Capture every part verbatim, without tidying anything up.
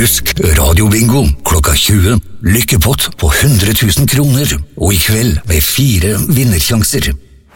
Husk radiobingo klokka tjue. Lykkepott på hundre tusen kroner. Og i kveld med fire vinnersjanser.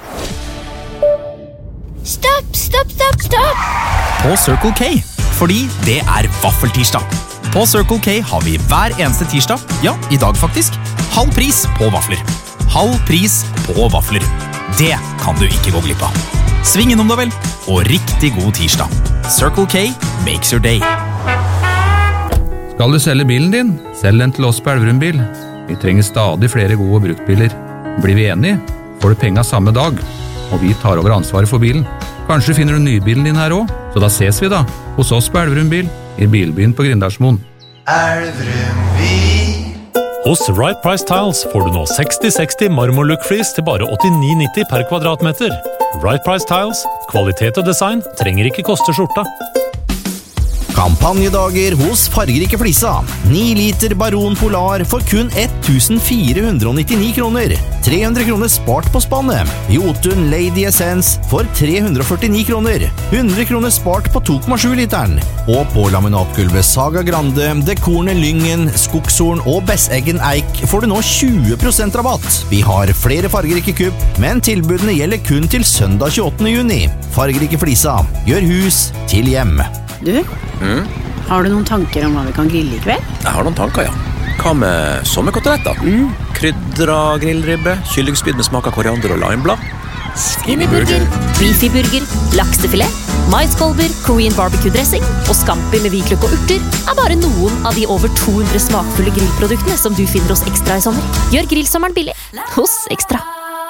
Stopp, stopp, stopp, stopp! På Circle K, fordi det er vaffeltirsdag. På Circle K har vi hver eneste tirsdag, ja, i dag faktisk, halv pris på vafler. Halv pris på vafler. Det kan du ikke gå glipp av. Sving innom da vel, og riktig god tirsdag. Circle K makes your day. Skal du selge bilen din? Selg den til oss på Elverum Bil. Vi trenger stadig flere gode bruktbiler. Blir vi enige, får du penga samme dag, og vi tar over ansvaret for bilen. Kanskje finner du nybilen din her også, så da ses vi da, hos oss på Elverum Bil, i bilbyen på Grindalsmoen. Elverum Bil. Hos Right Price Tiles får du nå seksti seksti marmorlook-flis til bare åttini nitti per kvadratmeter. Right Price Tiles, kvalitet og design trenger ikke koste skjorta. Kampanjedager hos Fargerike Flisa. ni liter Baron Polar for kun fjorten fire nittini kroner. tre hundre kroner spart på spannet. Jotun Lady Essence for tre hundre førtini kroner. hundre kroner spart på to komma sju literen. Og på laminatgulvet Saga Grande, Dekorne Lyngen, Skogshorn og Besseggen Eik får du nå tjue prosent rabatt. Vi har flere Fargerike kupp, men tilbudene gjelder kun til søndag tjueåttende juni. Fargerike Flisa. Gjør hus til hjem. Du, Mm? har du noen tanker om hva vi kan grille i kveld? Jeg har noen tanker, ja. Hva med sommerkoteletter? Mm. Krydra grillribbe, kyllingspyd med smak av koriander og limeblad. Skinnyburger, beefyburger, laksefilet, maiskolber, Korean barbecue dressing og scampi med hvitløk og urter er bare noen av de over to hundre smakfulle grillproduktene som du finner hos Ekstra i sommer. Gjør grillsommeren billig hos Ekstra.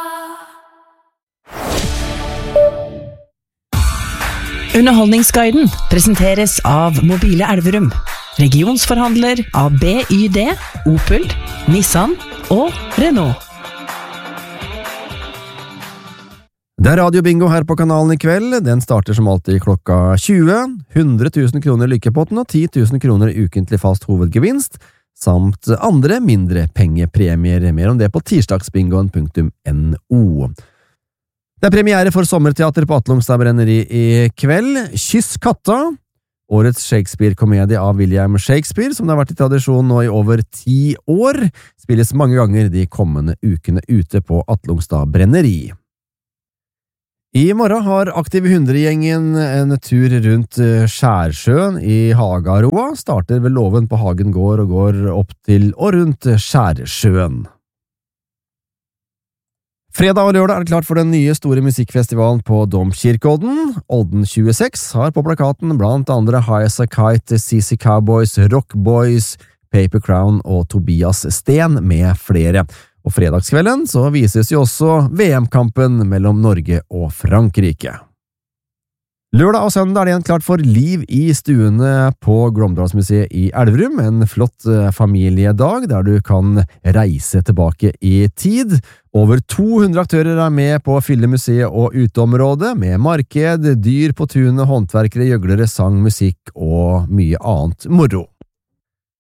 Underholdningsguiden presenteres av Mobile Elverum, regionsforhandler av B Y D, Opel, Nissan og Renault. Det er radiobingo her på kanalen i kveld. Den starter som alltid klokka tjue. hundre tusen kroner lykkepotten og ti tusen kroner ukentlig fast hovedgevinst, samt andre mindre pengepremier. Mer om det på tirsdagsbingoen punktum no. Det er premiere for sommerteater på Atlungstad Brenneri i kveld. Kyss katta, årets Shakespeare-komedie av William Shakespeare, som det har vært i tradisjon nå i over ti år, spilles mange ganger de kommende ukene ute på Atlungstad Brenneri. I morgen har Aktive Hundre-gjengen en tur rundt Skjærsjøen i Hagaroa, starter ved låven på Hagen gård og går opp til og rundt Skjærsjøen. Fredag og lørdag er det klart for den nye store musikkfestivalen på Domkirkeodden. Olden tjueseks har på plakaten blant andre High as a Kite, C C Cowboys, Rock Boys, Paper Crown og Tobias Sten med flere. Og fredagskvelden så vises jo også V M-kampen mellom Norge og Frankrike. Lørdag og søndag er det igjen klart for liv i stuene på Glåmdalsmuseet i Elverum, en flott familiedag der du kan reise tilbake i tid. Over to hundre aktører er med på å fylle museet og uteområdet, med marked, dyr på tunet, håndverkere, gjøglere, sang, musikk og mye annet moro.